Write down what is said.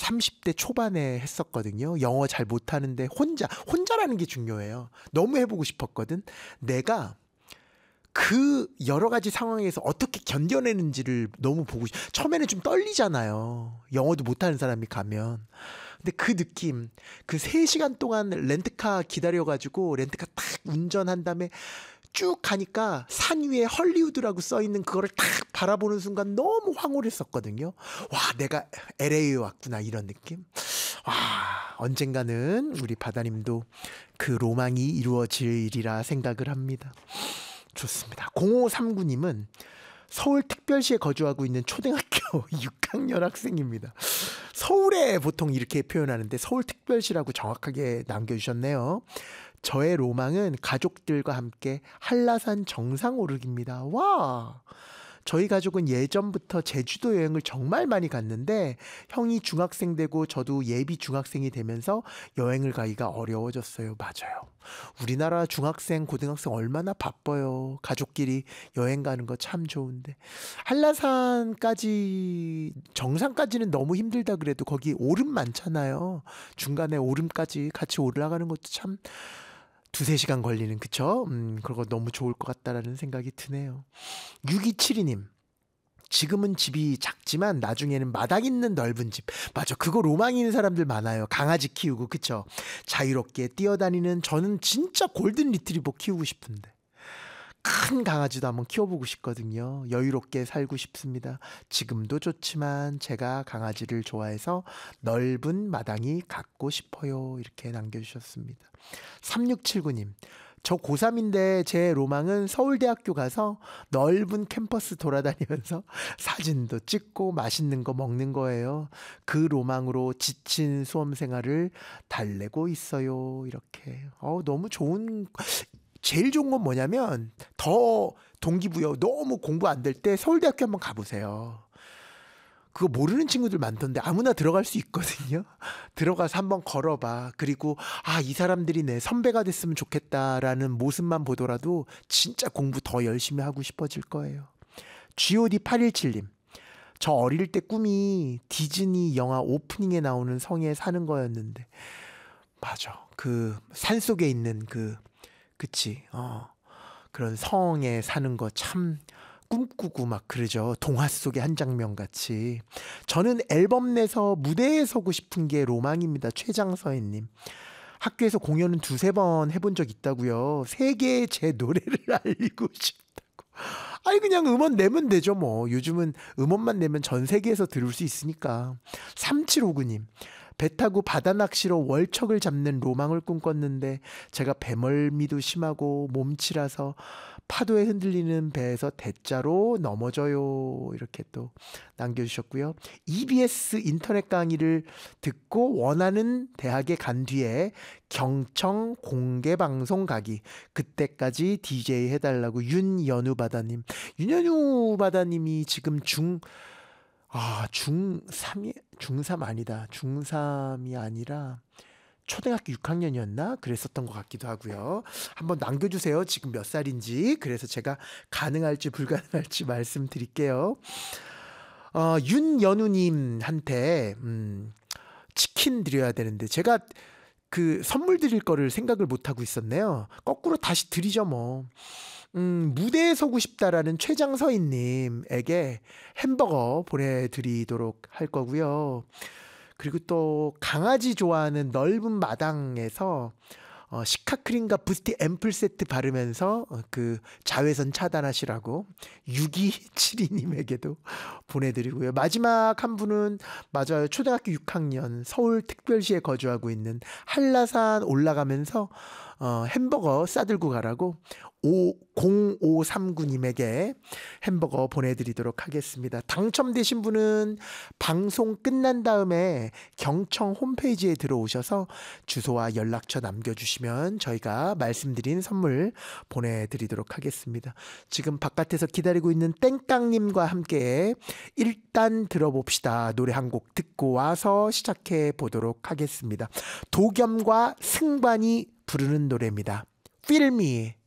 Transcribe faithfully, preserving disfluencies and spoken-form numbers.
삼십 대 초반에 했었거든요. 영어 잘 못하는데 혼자, 혼자라는 게 중요해요. 너무 해보고 싶었거든. 내가 그 여러 가지 상황에서 어떻게 견뎌내는지를 너무 보고 싶... 처음에는 좀 떨리잖아요. 영어도 못하는 사람이 가면. 근데 그 느낌, 그 세 시간 동안 렌트카 기다려가지고 렌트카 딱 운전한 다음에 쭉 가니까 산 위에 헐리우드라고 써있는 그거를 딱 바라보는 순간 너무 황홀했었거든요. 와, 내가 엘에이에 왔구나, 이런 느낌. 와, 언젠가는 우리 바다님도 그 로망이 이루어지리라 생각을 합니다. 좋습니다. 공오삼구 님은 서울특별시에 거주하고 있는 초등학교 육 학년 학생입니다. 서울에 보통 이렇게 표현하는데 서울특별시라고 정확하게 남겨주셨네요. 저의 로망은 가족들과 함께 한라산 정상 오르기입니다. 와! 저희 가족은 예전부터 제주도 여행을 정말 많이 갔는데 형이 중학생 되고 저도 예비 중학생이 되면서 여행을 가기가 어려워졌어요. 맞아요. 우리나라 중학생, 고등학생 얼마나 바빠요. 가족끼리 여행 가는 거 참 좋은데. 한라산까지, 정상까지는 너무 힘들다 그래도 거기 오름 많잖아요. 중간에 오름까지 같이 올라가는 것도 참 두세 시간 걸리는, 그쵸? 음, 그거 너무 좋을 것 같다라는 생각이 드네요. 육이칠이 님. 지금은 집이 작지만 나중에는 마당 있는 넓은 집. 맞아. 그거 로망 있는 사람들 많아요. 강아지 키우고, 그쵸? 자유롭게 뛰어다니는, 저는 진짜 골든 리트리버 키우고 싶은데. 큰 강아지도 한번 키워보고 싶거든요. 여유롭게 살고 싶습니다. 지금도 좋지만 제가 강아지를 좋아해서 넓은 마당이 갖고 싶어요. 이렇게 남겨주셨습니다. 삼육칠구 님. 저 고삼인데 제 로망은 서울대학교 가서 넓은 캠퍼스 돌아다니면서 사진도 찍고 맛있는 거 먹는 거예요. 그 로망으로 지친 수험 생활을 달래고 있어요. 이렇게. 어, 너무 좋은... 제일 좋은 건 뭐냐면 더 동기부여, 너무 공부 안 될 때 서울대학교 한번 가보세요. 그거 모르는 친구들 많던데 아무나 들어갈 수 있거든요. 들어가서 한번 걸어봐. 그리고 아, 이 사람들이 내 선배가 됐으면 좋겠다라는 모습만 보더라도 진짜 공부 더 열심히 하고 싶어질 거예요. 지오디 팔일칠 님. 저 어릴 때 꿈이 디즈니 영화 오프닝에 나오는 성에 사는 거였는데, 맞아. 그 산속에 있는 그 그치, 어, 그런 성에 사는 거 참 꿈꾸고 막 그러죠. 동화 속의 한 장면 같이. 저는 앨범 내서 무대에 서고 싶은 게 로망입니다. 최장서혜님. 학교에서 공연은 두세 번 해본 적 있다고요. 세계에 제 노래를 알리고 싶다고. 아니, 그냥 음원 내면 되죠 뭐. 요즘은 음원만 내면 전 세계에서 들을 수 있으니까. 삼칠오구 님. 배 타고 바다 낚시로 월척을 잡는 로망을 꿈꿨는데 제가 배멀미도 심하고 몸치라서 파도에 흔들리는 배에서 대자로 넘어져요. 이렇게 또 남겨주셨고요. 이비에스 인터넷 강의를 듣고 원하는 대학에 간 뒤에 경청 공개방송 가기. 그때까지 디제이 해달라고. 윤연우 바다님. 윤연우 바다님이 지금 중... 아, 중삼이, 중삼 아니다. 중삼이 아니라 초등학교 육 학년이었나? 그랬었던 것 같기도 하고요. 한번 남겨주세요. 지금 몇 살인지. 그래서 제가 가능할지 불가능할지 말씀드릴게요. 어, 윤연우님한테, 음, 치킨 드려야 되는데, 제가 그 선물 드릴 거를 생각을 못하고 있었네요. 거꾸로 다시 드리죠, 뭐. 음, 무대에 서고 싶다라는 최장서인님에게 햄버거 보내드리도록 할 거고요. 그리고 또 강아지 좋아하는 넓은 마당에서 어, 시카크림과 부스티 앰플 세트 바르면서 어, 그 자외선 차단하시라고 육이칠이 님에게도 보내드리고요. 마지막 한 분은 맞아요. 초등학교 육 학년 서울특별시에 거주하고 있는 한라산 올라가면서 어, 햄버거 싸들고 가라고 공오삼구 님에게 햄버거 보내드리도록 하겠습니다. 당첨되신 분은 방송 끝난 다음에 경청 홈페이지에 들어오셔서 주소와 연락처 남겨주시면 저희가 말씀드린 선물 보내드리도록 하겠습니다. 지금 바깥에서 기다리고 있는 땡깡님과 함께 일단 들어봅시다. 노래 한 곡 듣고 와서 시작해 보도록 하겠습니다. 도겸과 승관이 부르는 노래입니다. Feel Me.